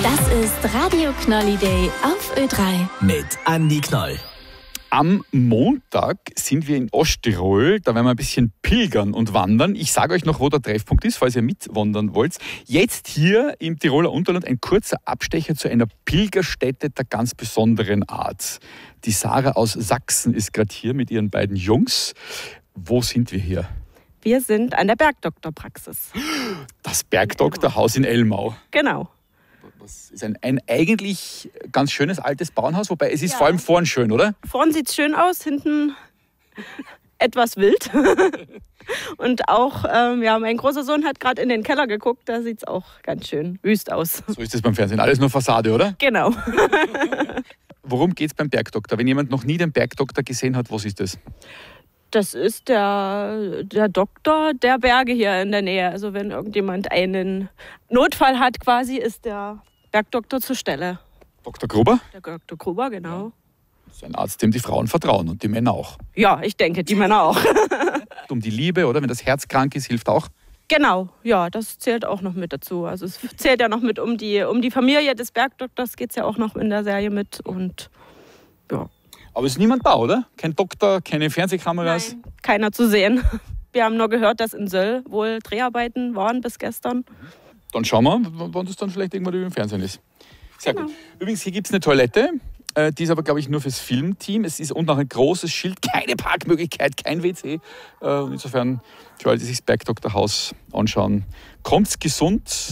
Das ist Radio Knolli Day auf Ö3 mit Andi Knoll. Am Montag sind wir in Osttirol, da werden wir ein bisschen pilgern und wandern. Ich sage euch noch, wo der Treffpunkt ist, falls ihr mitwandern wollt. Jetzt hier im Tiroler Unterland ein kurzer Abstecher zu einer Pilgerstätte der ganz besonderen Art. Die Sarah aus Sachsen ist gerade hier mit ihren beiden Jungs. Wo sind wir hier? Wir sind an der Bergdoktorpraxis. Das Bergdoktorhaus in Elmau. Genau. Das ist ein eigentlich ganz schönes altes Bauernhaus, wobei es ist vor allem vorn schön, oder? Vorn sieht es schön aus, hinten etwas wild. Und auch, mein großer Sohn hat gerade in den Keller geguckt, da sieht es auch ganz schön wüst aus. So ist es beim Fernsehen, alles nur Fassade, oder? Genau. Worum geht es beim Bergdoktor? Wenn jemand noch nie den Bergdoktor gesehen hat, was ist das? Das ist der Doktor der Berge hier in der Nähe. Also wenn irgendjemand einen Notfall hat quasi, ist der Bergdoktor zur Stelle. Dr. Gruber? Der Dr. Gruber, genau. Das ist ein Arzt, dem die Frauen vertrauen und die Männer auch. Ja, ich denke, die Männer auch. Um die Liebe, oder? Wenn das Herz krank ist, hilft auch. Genau, ja, das zählt auch noch mit dazu. Also es zählt ja noch mit um die Familie des Bergdoktors, geht es ja auch noch in der Serie mit. Und ja. Aber es ist niemand da, oder? Kein Doktor, keine Fernsehkameras? Nein, keiner zu sehen. Wir haben nur gehört, dass in Söll wohl Dreharbeiten waren bis gestern. Dann schauen wir, wann das dann vielleicht irgendwann im Fernsehen ist. Sehr gut. Übrigens, hier gibt es eine Toilette. Die ist aber, glaube ich, nur fürs Filmteam. Es ist unten auch ein großes Schild, keine Parkmöglichkeit, kein WC. Insofern, für alle, die sich das Bergdoktorhaus anschauen, kommt's gesund